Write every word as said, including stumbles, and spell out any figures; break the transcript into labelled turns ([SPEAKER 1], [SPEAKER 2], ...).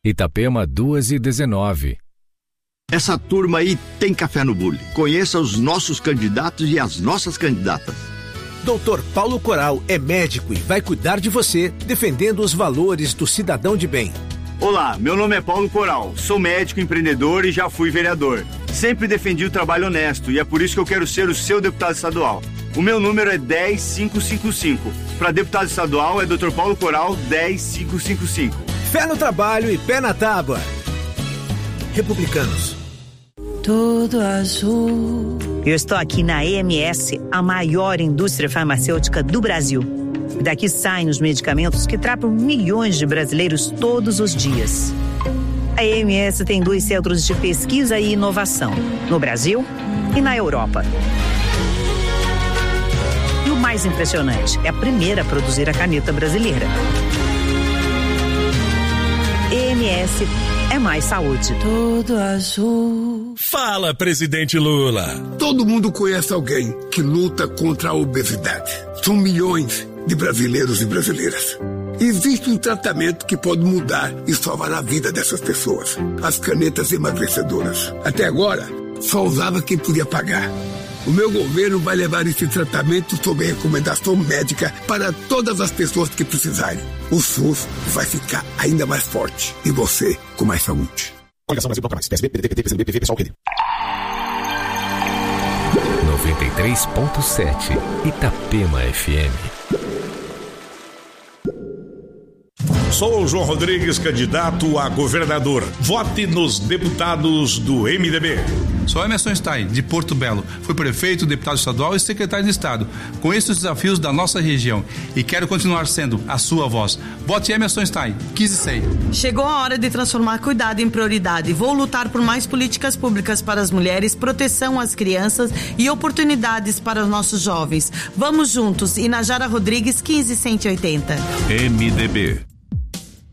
[SPEAKER 1] Itapema duas e dezenove.
[SPEAKER 2] Essa turma aí tem café no bule. Conheça os nossos candidatos e as nossas candidatas.
[SPEAKER 3] doutor Paulo Coral é médico e vai cuidar de você, defendendo os valores do cidadão de bem.
[SPEAKER 4] Olá, meu nome é Paulo Coral, sou médico, empreendedor e já fui vereador. Sempre defendi o trabalho honesto e é por isso que eu quero ser o seu deputado estadual. O meu número é dez mil quinhentos e cinquenta e cinco. Para deputado estadual é doutor Paulo Coral dez mil quinhentos e cinquenta e cinco.
[SPEAKER 3] Fé no trabalho e pé na tábua. Republicanos.
[SPEAKER 5] Tudo azul.
[SPEAKER 6] Eu estou aqui na E M S, a maior indústria farmacêutica do Brasil. Daqui saem os medicamentos que tratam milhões de brasileiros todos os dias. A E M S tem dois centros de pesquisa e inovação, no Brasil e na Europa. E o mais impressionante, é a primeira a produzir a caneta brasileira. E M S é mais saúde.
[SPEAKER 5] Tudo azul.
[SPEAKER 7] Fala, presidente Lula.
[SPEAKER 8] Todo mundo conhece alguém que luta contra a obesidade. São milhões de brasileiros e brasileiras. Existe um tratamento que pode mudar e salvar a vida dessas pessoas. As canetas emagrecedoras. Até agora, só usava quem podia pagar. O meu governo vai levar esse tratamento sob recomendação médica para todas as pessoas que precisarem. O SUS vai ficar ainda mais forte e você com mais saúde.
[SPEAKER 7] Coligação Brasil Bloco Mais, P S B, P D T, P T, P C B, P V, Pessoal, P D.
[SPEAKER 1] noventa e três ponto sete Itapema F M.
[SPEAKER 9] Sou o João Rodrigues, candidato a governador. Vote nos deputados do M D B.
[SPEAKER 10] Sou Emerson Stein, de Porto Belo. Fui prefeito, deputado estadual e secretário de Estado. Conheço os desafios da nossa região e quero continuar sendo a sua voz. Vote Emerson Stein, quinze e seis.
[SPEAKER 11] Chegou a hora de transformar cuidado em prioridade. Vou lutar por mais políticas públicas para as mulheres, proteção às crianças e oportunidades para os nossos jovens. Vamos juntos. Inajara Rodrigues, quinze cento e oitenta.
[SPEAKER 12] M D B.